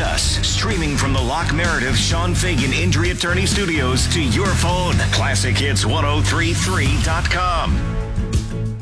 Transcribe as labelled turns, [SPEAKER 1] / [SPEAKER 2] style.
[SPEAKER 1] us. Streaming from the Locke Meredith Sean Fagan Injury Attorney Studios to your phone. ClassicHits1033.com.